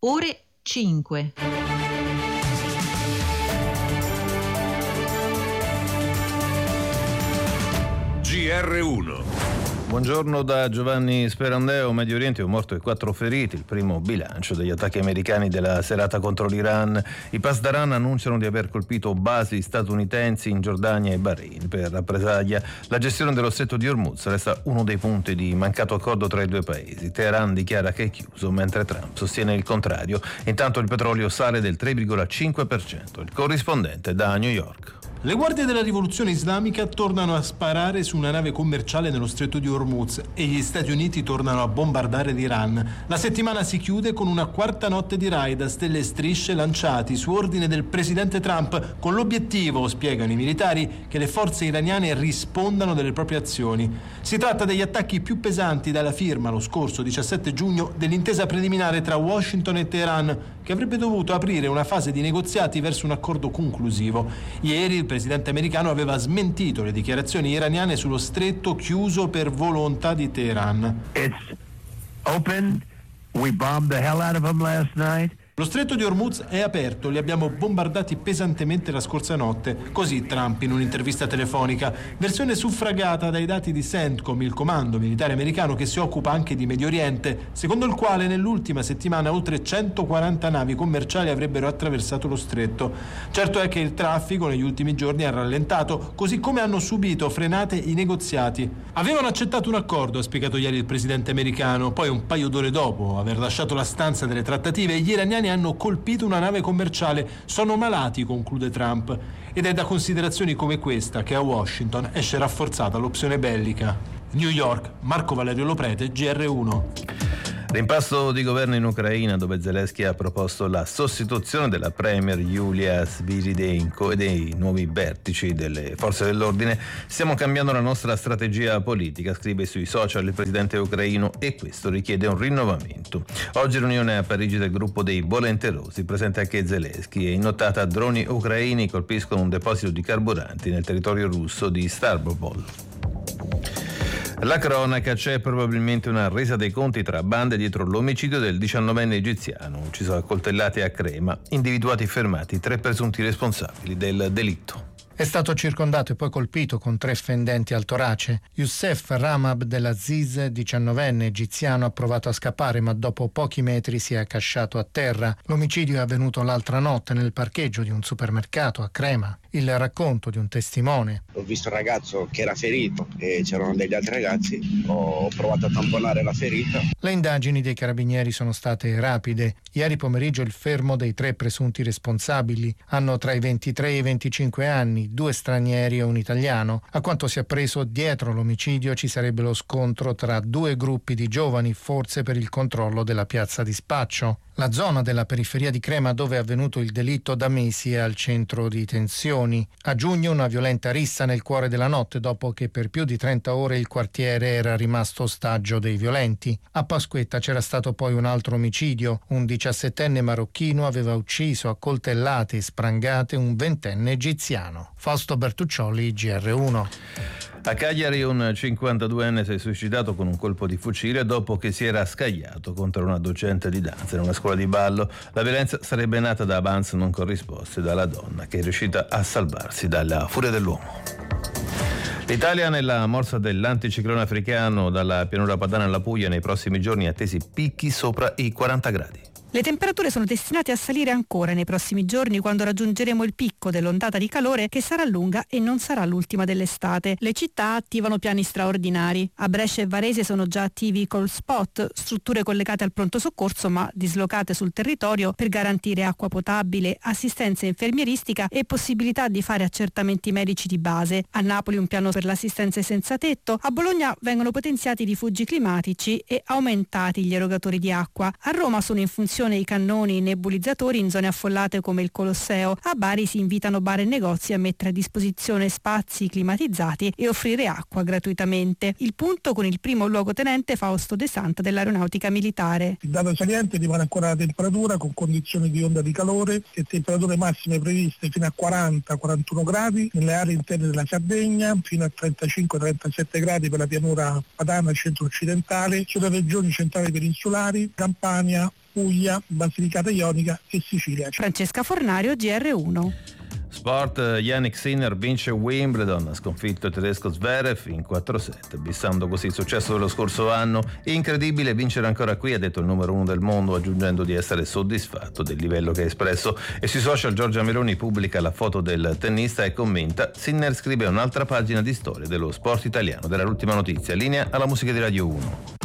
ore 5. GR1. Buongiorno da Giovanni Sperandeo. Medio Oriente, un morto e 4 feriti, il primo bilancio degli attacchi americani della serata contro l'Iran. I Pasdaran annunciano di aver colpito basi statunitensi in Giordania e Bahrain. Per rappresaglia, la gestione dello stretto di Hormuz resta uno dei punti di mancato accordo tra i due paesi. Teheran dichiara che è chiuso, mentre Trump sostiene il contrario. Intanto il petrolio sale del 3,5%. Il corrispondente da New York. Le guardie della rivoluzione islamica tornano a sparare su una nave commerciale nello stretto di Hormuz e gli Stati Uniti tornano a bombardare l'Iran. La settimana si chiude con una quarta notte di raid a stelle e strisce lanciati su ordine del presidente Trump, con l'obiettivo, spiegano i militari, che le forze iraniane rispondano delle proprie azioni. Si tratta degli attacchi più pesanti dalla firma lo scorso 17 giugno dell'intesa preliminare tra Washington e Teheran, che avrebbe dovuto aprire una fase di negoziati verso un accordo conclusivo. Ieri il presidente americano aveva smentito le dichiarazioni iraniane sullo stretto chiuso per volontà di Teheran. It's open. We bombed the hell out of them last night. Lo stretto di Hormuz è aperto, li abbiamo bombardati pesantemente la scorsa notte, così Trump in un'intervista telefonica, versione suffragata dai dati di CENTCOM, il comando militare americano che si occupa anche di Medio Oriente, secondo il quale nell'ultima settimana oltre 140 navi commerciali avrebbero attraversato lo stretto. Certo è che il traffico negli ultimi giorni ha rallentato, così come hanno subito frenate i negoziati. Avevano accettato un accordo, ha spiegato ieri il presidente americano, poi un paio d'ore dopo aver lasciato la stanza delle trattative, gli iraniani hanno colpito una nave commerciale. Sono malati, conclude Trump. Ed è da considerazioni come questa che a Washington esce rafforzata l'opzione bellica. New York, Marco Valerio Loprete, GR1. Rimpasto di governo in Ucraina, dove Zelensky ha proposto la sostituzione della premier Yulia Sviridenko e dei nuovi vertici delle forze dell'ordine. Stiamo cambiando la nostra strategia politica, scrive sui social il presidente ucraino, e questo richiede un rinnovamento. Oggi riunione a Parigi del gruppo dei volenterosi, presente anche Zelensky, e in nottata droni ucraini colpiscono un deposito di carburanti nel territorio russo di Stavropol. La cronaca: c'è probabilmente una resa dei conti tra bande dietro l'omicidio del 19enne egiziano ucciso a coltellate a Crema, individuati e fermati 3 presunti responsabili del delitto. È stato circondato e poi colpito con 3 fendenti al torace. Youssef Ramab Delaziz, 19enne egiziano, ha provato a scappare, ma dopo pochi metri si è accasciato a terra. L'omicidio è avvenuto l'altra notte nel parcheggio di un supermercato a Crema. Il racconto di un testimone: ho visto un ragazzo che era ferito e c'erano degli altri ragazzi, ho provato a tamponare la ferita. Le indagini dei carabinieri sono state rapide. Ieri pomeriggio il fermo dei 3 presunti responsabili. Hanno tra i 23 e i 25 anni, 2 stranieri e un italiano. A quanto si è appreso, dietro l'omicidio ci sarebbe lo scontro tra 2 gruppi di giovani, forse per il controllo della piazza di spaccio. La zona della periferia di Crema dove è avvenuto il delitto da mesi è al centro di tensioni. A giugno una violenta rissa nel cuore della notte dopo che per più di 30 ore il quartiere era rimasto ostaggio dei violenti. A Pasquetta c'era stato poi un altro omicidio. Un 17enne marocchino aveva ucciso a coltellate e sprangate un 20enne egiziano. Fausto Bertuccioli, GR1. A Cagliari un 52enne si è suicidato con un colpo di fucile dopo che si era scagliato contro una docente di danza in una scuola di ballo. La violenza sarebbe nata da avanzi non corrisposti dalla donna, che è riuscita a salvarsi dalla furia dell'uomo. L'Italia nella morsa dell'anticiclone africano. Dalla pianura padana alla Puglia nei prossimi giorni attesi picchi sopra i 40 gradi. Le temperature sono destinate a salire ancora nei prossimi giorni, quando raggiungeremo il picco dell'ondata di calore, che sarà lunga e non sarà l'ultima dell'estate. Le città attivano piani straordinari. A Brescia e Varese sono già attivi i call spot, strutture collegate al pronto soccorso ma dislocate sul territorio per garantire acqua potabile, assistenza infermieristica e possibilità di fare accertamenti medici di base. A Napoli un piano per l'assistenza ai senza tetto. A Bologna vengono potenziati i rifugi climatici e aumentati gli erogatori di acqua. A Roma sono in funzione i cannoni nebulizzatori in zone affollate come il Colosseo. A Bari si invitano bar e negozi a mettere a disposizione spazi climatizzati e offrire acqua gratuitamente. Il punto con il primo luogotenente Fausto De Santa dell'Aeronautica Militare. Il dato saliente rimane ancora la temperatura, con condizioni di onda di calore e temperature massime previste fino a 40-41 gradi nelle aree interne della Sardegna, fino a 35-37 gradi per la pianura padana centro-occidentale, sulle regioni centrali peninsulari, Campania, Puglia, Basilicata Ionica e Sicilia. Francesca Fornario, GR1. Sport, Yannick Sinner vince Wimbledon, ha sconfitto il tedesco Zverev in 4-7, bissando così il successo dello scorso anno. Incredibile vincere ancora qui, ha detto il numero 1 del mondo, aggiungendo di essere soddisfatto del livello che ha espresso. E sui social Giorgia Meloni pubblica la foto del tennista e commenta: Sinner scrive un'altra pagina di storia dello sport italiano. Della l'ultima notizia, linea alla musica di Radio 1.